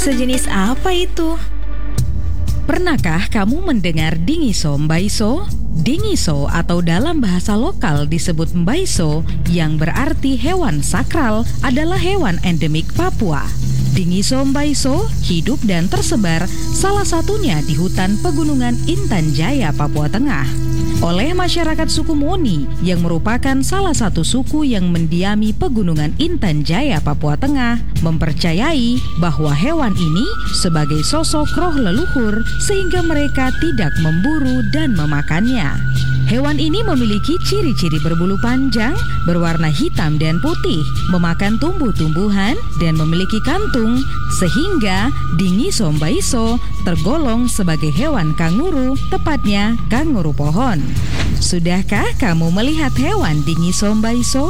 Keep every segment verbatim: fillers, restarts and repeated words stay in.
Sejenis apa itu? Pernahkah kamu mendengar dingiso mbaiso? Dingiso atau dalam bahasa lokal disebut mbaiso yang berarti hewan sakral adalah hewan endemik Papua. Dingiso mbaiso hidup dan tersebar salah satunya di hutan pegunungan Intan Jaya, Papua Tengah. Oleh masyarakat suku Moni yang merupakan salah satu suku yang mendiami pegunungan Intan Jaya, Papua Tengah, mempercayai bahwa hewan ini sebagai sosok roh leluhur sehingga mereka tidak memburu dan memakannya. Hewan ini memiliki ciri-ciri berbulu panjang, berwarna hitam dan putih, memakan tumbuh-tumbuhan, dan memiliki kantung, sehingga dingiso mbaiso tergolong sebagai hewan kanguru, tepatnya kanguru pohon. Sudahkah kamu melihat hewan dingiso mbaiso?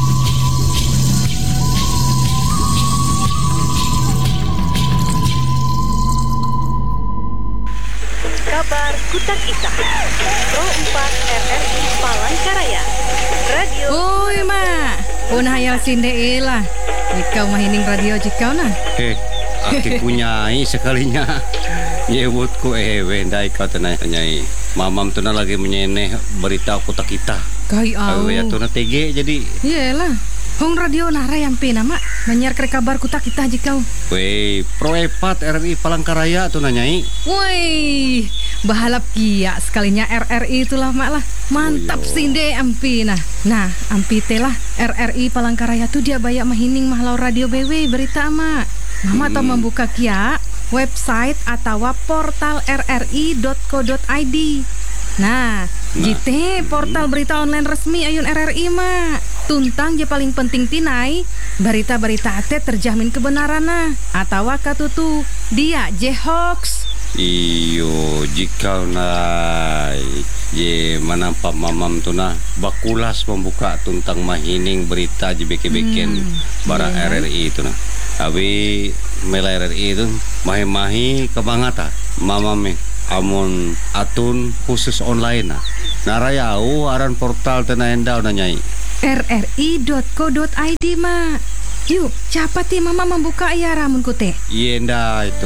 Kabar Kutak Ita Pro empat R R I Palangkaraya Radio. Oi mak, pun hayal sinde lah. Jikau mahining radio jikau nah. Eh, aku punyai sekalinya. Nyebutku eh wendai kau tanyai. Mamam tu na lagi menyeneh berita Kutak Ita. Kai au. Ya tu na T G jadi. Iyalah. Hong radio nara yang pina mak menyiar ke kabar Kutak Ita jikau. Wei, Pro empat R R I Palangkaraya tu nanyai. Woi, bahalap kia sekalinya R R I itulah mak lah. Mantap oh, sinde ampi nah. Nah, ampi telah R R I Palangkaraya tu dia bayak mahining mahlau radio B W berita mak. Mama hmm. tau membuka kia website atau portal r r i dot co dot i d. Nah, nah. Jite portal berita online resmi ayun R R I mak. Tuntang je paling penting tinai berita-berita ate terjamin kebenaran nah atau katutu dia je hoax. Iyo jika nai ye manampak mamam tu na bakulas membuka tuntang mahining berita je beke-beken hmm, bara yeah. R R I tu na. Abi mela R R I tu mahi-mahi kebangata mamam amun atun khusus online nah. Narayau aran portal tena endau nanyai. r r i dot co dot i d mak. Yuk, cepat ya mama membuka ya ramun kute. Yenda itu.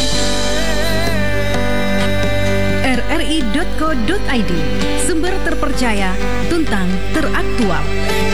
r r i dot co dot i d, sumber terpercaya, tuntang teraktual.